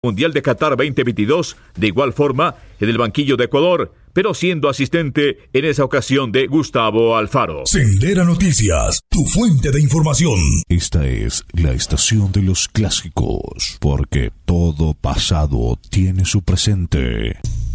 Mundial de Qatar 2022, de igual forma en el banquillo de Ecuador, pero siendo asistente en esa ocasión de Gustavo Alfaro. Sendera Noticias, tu fuente de información. Esta es la estación de los clásicos, porque todo pasado tiene su presente.